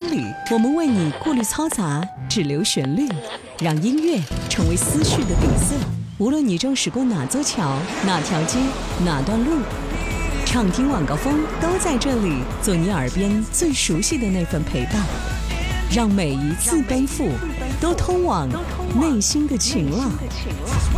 里，我们为你过滤嘈杂，只留旋律，让音乐成为思绪的底色。无论你正驶过哪座桥、哪条街、哪段路，畅听晚高峰都在这里，做你耳边最熟悉的那份陪伴，让每一次奔赴都通往内心的晴朗。